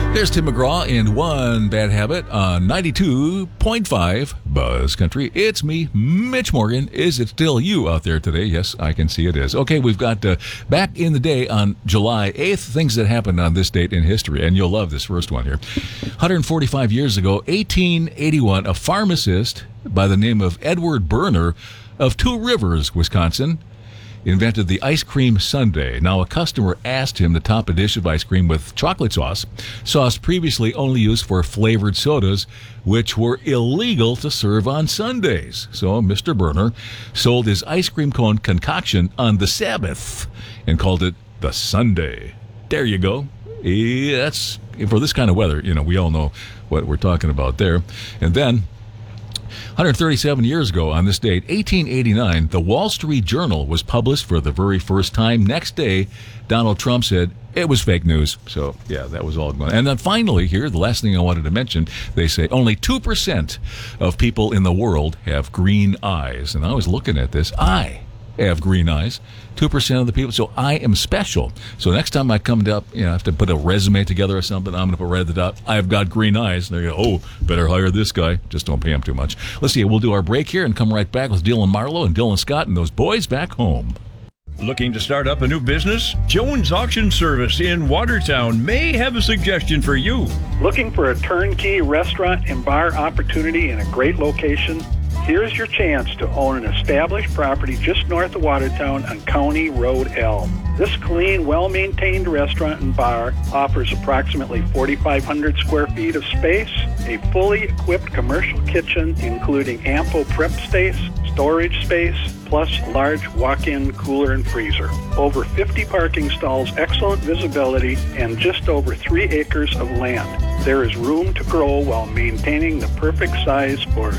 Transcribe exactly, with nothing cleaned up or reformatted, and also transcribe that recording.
There's Tim McGraw and One Bad Habit on ninety-two point five Buzz Country. It's me, Mitch Morgan. Is it still you out there today? Yes, I can see it is. Okay, we've got uh, back in the day on July eighth, things that happened on this date in history, and you'll love this first one here. one hundred forty-five years ago, eighteen eighty-one, a pharmacist by the name of Edward Berner of Two Rivers, Wisconsin, invented the ice cream sundae. Now, a customer asked him to top a dish of ice cream with chocolate sauce, sauce previously only used for flavored sodas, which were illegal to serve on Sundays. So Mister Berner sold his ice cream cone concoction on the Sabbath and called it the Sundae. There you go. Yeah, that's for this kind of weather. You know, we all know what we're talking about there. And then one hundred thirty-seven years ago on this date, eighteen eighty-nine, the Wall Street Journal was published for the very first time. Next day, Donald Trump said it was fake news. So, yeah, that was all going on. And then finally here, the last thing I wanted to mention, they say only two percent of people in the world have green eyes. And I was looking at this. I have green eyes. two percent of the people. So I am special. So next time I come up, you know, I have to put a resume together or something, I'm going to put right at the top, I've got green eyes. And they go, oh, better hire this guy. Just don't pay him too much. Let's see. We'll do our break here and come right back with Dylan Marlowe and Dylan Scott and those boys back home. Looking to start up a new business? Jones Auction Service in Watertown may have a suggestion for you. Looking for a turnkey restaurant and bar opportunity in a great location? Here's your chance to own an established property just north of Watertown on County Road L. This clean, well-maintained restaurant and bar offers approximately forty-five hundred square feet of space, a fully equipped commercial kitchen including ample prep space, storage space, plus large walk-in cooler and freezer. Over fifty parking stalls, excellent visibility, and just over three acres of land. There is room to grow while maintaining the perfect size for